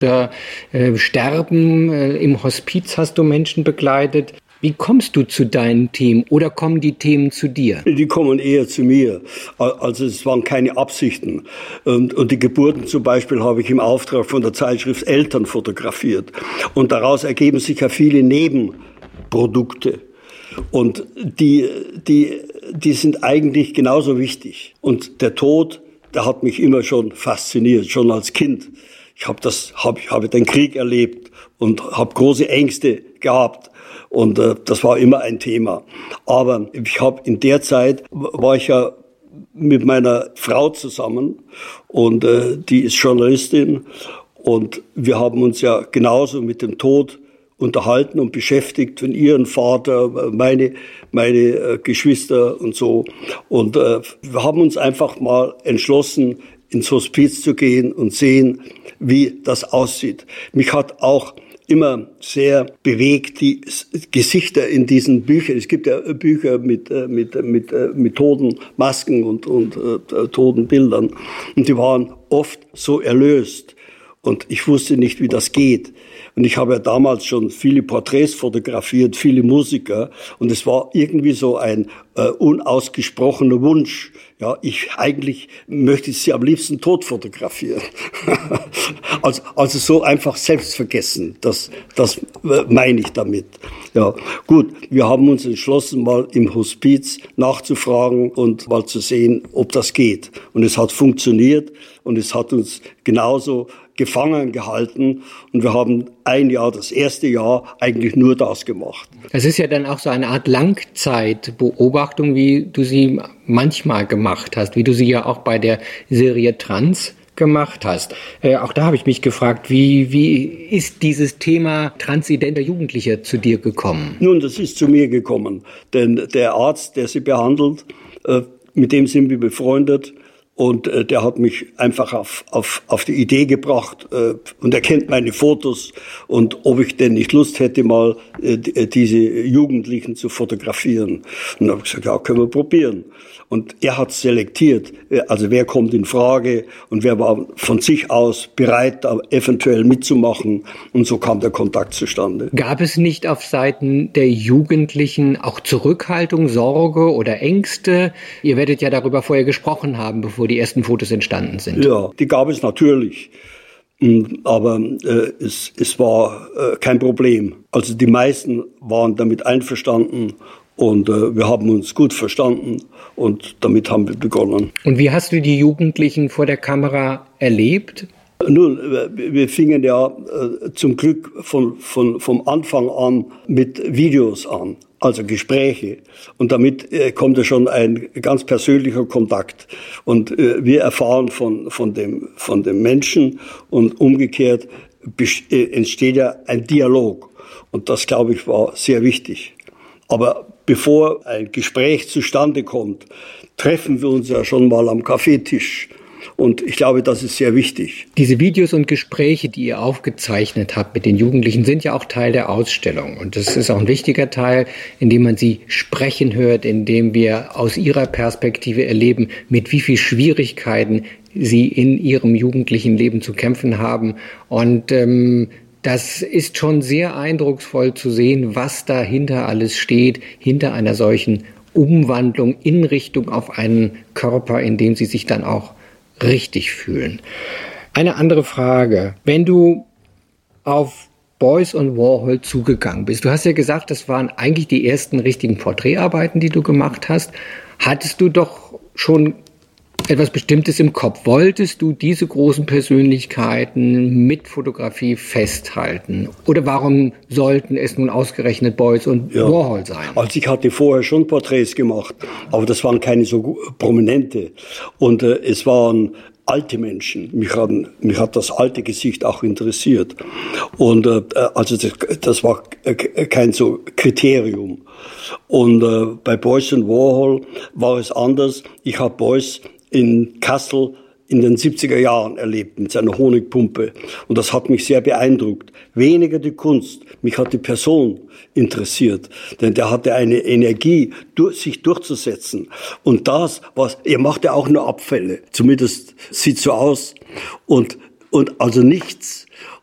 Sterben. Im Hospiz hast du Menschen begleitet. Wie kommst du zu deinen Themen oder kommen die Themen zu dir? Die kommen eher zu mir. Also es waren keine Absichten. Und die Geburten zum Beispiel habe ich im Auftrag von der Zeitschrift Eltern fotografiert. Und daraus ergeben sich ja viele Nebenprodukte. Und die sind eigentlich genauso wichtig. Und der Tod, der hat mich immer schon fasziniert, schon als Kind. Ich habe den Krieg erlebt und habe große Ängste gehabt. Und das war immer ein Thema. Aber in der Zeit war ich ja mit meiner Frau zusammen und die ist Journalistin und wir haben uns ja genauso mit dem Tod unterhalten und beschäftigt, von ihren Vater, meine Geschwister und so. Und wir haben uns einfach mal entschlossen, ins Hospiz zu gehen und sehen, wie das aussieht. Mich hat auch immer sehr bewegt die Gesichter in diesen Büchern. Es gibt ja Bücher mit Totenmasken und Totenbildern. Und die waren oft so erlöst. Und ich wusste nicht, wie das geht. Und ich habe ja damals schon viele Porträts fotografiert, viele Musiker. Und es war irgendwie so ein unausgesprochener Wunsch. Ja, eigentlich möchte ich sie am liebsten tot fotografieren. Also so einfach selbstvergessen. Das meine ich damit. Ja, gut. Wir haben uns entschlossen, mal im Hospiz nachzufragen und mal zu sehen, ob das geht. Und es hat funktioniert und es hat uns genauso gefangen gehalten und wir haben das erste Jahr eigentlich nur das gemacht. Es ist ja dann auch so eine Art Langzeitbeobachtung, wie du sie manchmal gemacht hast, wie du sie ja auch bei der Serie Trans gemacht hast. Auch da habe ich mich gefragt, wie ist dieses Thema transidenter Jugendlicher zu dir gekommen? Nun, das ist zu mir gekommen, denn der Arzt, der sie behandelt, mit dem sind wir befreundet. Und der hat mich einfach auf die Idee gebracht und er kennt meine Fotos und ob ich denn nicht Lust hätte, mal diese Jugendlichen zu fotografieren. Und da habe ich gesagt, ja, können wir probieren. Und er hat selektiert, also wer kommt in Frage und wer war von sich aus bereit, da eventuell mitzumachen. Und so kam der Kontakt zustande. Gab es nicht auf Seiten der Jugendlichen auch Zurückhaltung, Sorge oder Ängste? Ihr werdet ja darüber vorher gesprochen haben, bevor die ersten Fotos entstanden sind. Ja, die gab es natürlich. Aber es war kein Problem. Also die meisten waren damit einverstanden. Und wir haben uns gut verstanden und damit haben wir begonnen. Und wie hast du die Jugendlichen vor der Kamera erlebt? Nun, wir fingen ja zum Glück vom Anfang an mit Videos an, also Gespräche. Und damit kommt ja schon ein ganz persönlicher Kontakt. Und wir erfahren von dem Menschen und umgekehrt entsteht ja ein Dialog. Und das, glaube ich, war sehr wichtig. Aber bevor ein Gespräch zustande kommt, treffen wir uns ja schon mal am Kaffeetisch. Und ich glaube, das ist sehr wichtig. Diese Videos und Gespräche, die ihr aufgezeichnet habt mit den Jugendlichen, sind ja auch Teil der Ausstellung. Und das ist auch ein wichtiger Teil, in dem man sie sprechen hört, in dem wir aus ihrer Perspektive erleben, mit wie viel Schwierigkeiten sie in ihrem jugendlichen Leben zu kämpfen haben. Und das ist schon sehr eindrucksvoll zu sehen, was dahinter alles steht, hinter einer solchen Umwandlung in Richtung auf einen Körper, in dem sie sich dann auch richtig fühlen. Eine andere Frage. Wenn du auf Beuys und Warhol zugegangen bist, du hast ja gesagt, das waren eigentlich die ersten richtigen Porträtarbeiten, die du gemacht hast. Hattest du doch schon etwas Bestimmtes im Kopf? Wolltest du diese großen Persönlichkeiten mit Fotografie festhalten? Oder warum sollten es nun ausgerechnet Beuys und Warhol sein? Also ich hatte vorher schon Porträts gemacht, aber das waren keine so prominente. Und es waren alte Menschen. Mich hat das alte Gesicht auch interessiert. Und also das war kein so Kriterium. Und bei Beuys und Warhol war es anders. Ich habe Beuys in Kassel in den 70er Jahren erlebt mit seiner Honigpumpe. Und das hat mich sehr beeindruckt. Weniger die Kunst, mich hat die Person interessiert. Denn der hatte eine Energie, sich durchzusetzen. Und er machte auch nur Abfälle. Zumindest sieht so aus. Und also nichts.